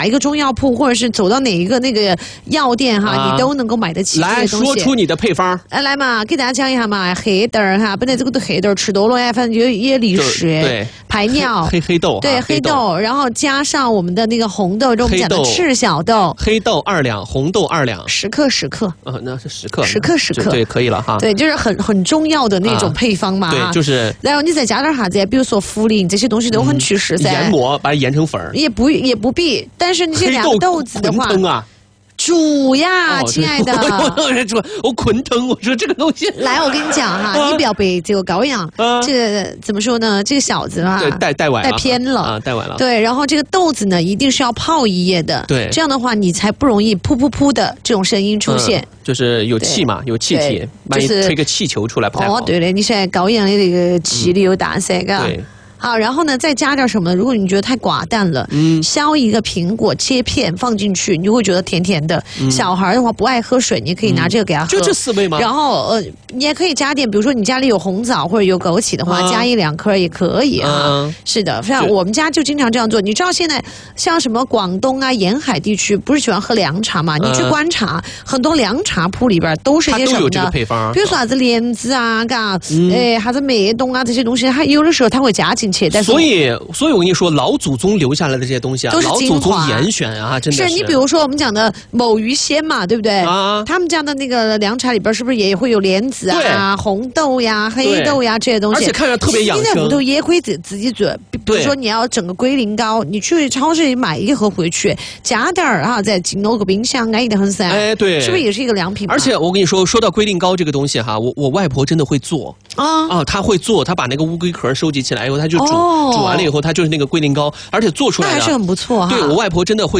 哪一个中药铺，或者是走到哪一个那个药店哈，你都能够买得起这些东西。 来说出你的配方。 来嘛，给大家讲一下嘛，黑豆哈，本来这个黑豆吃多了呀，反正就也利血、 对排尿。 黑豆， 对黑豆，然后加上我们的那个红豆，就我们讲的赤小豆。 黑豆2两，红豆2两 ，10克。 那是10克 ，10克， 对，可以了哈。 对，就是很重要的那种配方嘛。 对，就是。 然后你再加点啥子？比如说茯苓这些东西都很祛湿噻。 研磨，把它研成粉儿。 也不必，但是你这凉豆子的话。煮呀，亲爱的， 我滚腾，我说这个东西。 来，我跟你讲哈，你不要被这个羔羊，这个怎么说呢？这个小子啊， 带晚了， 带偏了啊，带晚了。 对，然后这个豆子呢，一定是要泡1夜的， 对， 这样的话你才不容易噗噗噗的这种声音出现， 就是有气嘛，有气体，万一吹个气球出来不太好。 对的，你现在羔羊的那个气力又大噻，嘎。 对。 好，然后呢，再加点什么呢？如果你觉得太寡淡了，削一个苹果切片放进去，你就会觉得甜甜的。小孩的话不爱喝水，你可以拿这个给他喝。 就这4味吗？ 然后你也可以加点，比如说你家里有红枣或者有枸杞的话，加1、2颗也可以啊。是的，像我们家就经常这样做。你知道现在像什么广东啊、沿海地区不是喜欢喝凉茶嘛？你去观察很多凉茶铺里边都是些什么呢？比如说啥子莲子啊，嘎，啥子麦冬啊这些东西，它有的时候它会加进。 所以我跟你说，老祖宗留下来的这些东西啊，老祖宗严选啊，真的是。 你比如说我们讲的某鱼鲜嘛，对不对？他们家的那个凉茶里边是不是也会有莲子啊、红豆呀、黑豆呀这些东西？ 而且看着特别养生。 你在屋头也可以自己做，比如说你要整个龟苓膏，你去超市里买1盒回去，加点再进弄个冰箱，安逸得很噻。 对， 是不是也是一个良品？ 而且我跟你说到龟苓膏这个东西哈，我外婆真的会做她会做，她把那个乌龟壳收集起来以后，她就煮完了以后，它就是那个龟苓膏，而且做出来的还是很不错哈。 对，我外婆真的会